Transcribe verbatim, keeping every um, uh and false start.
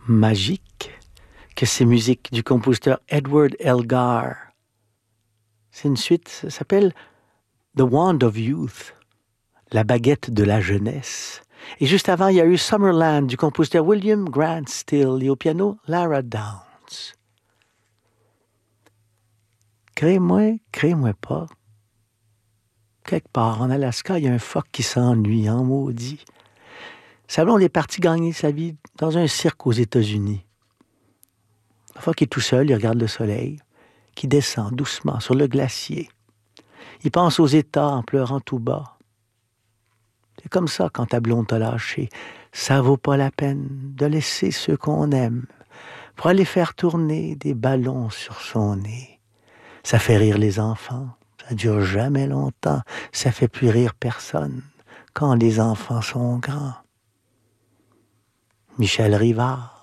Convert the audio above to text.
magique que ces musiques du compositeur Edward Elgar. C'est une suite, ça s'appelle The Wand of Youth, la baguette de la jeunesse. Et juste avant, il y a eu Summerland du compositeur William Grant Still et au piano Lara Downs. Crée-moi, crée-moi pas. Quelque part en Alaska, il y a un phoque qui s'ennuie en maudit. Sa blonde est partie gagner sa vie dans un cirque aux États-Unis. Le phoque est tout seul, il regarde le soleil qui descend doucement sur le glacier. Il pense aux États en pleurant tout bas. C'est comme ça quand ta blonde t'a lâché. Ça vaut pas la peine de laisser ceux qu'on aime pour aller faire tourner des ballons sur son nez. Ça fait rire les enfants. Ça dure jamais longtemps. Ça fait plus rire personne quand les enfants sont grands. Michel Rivard.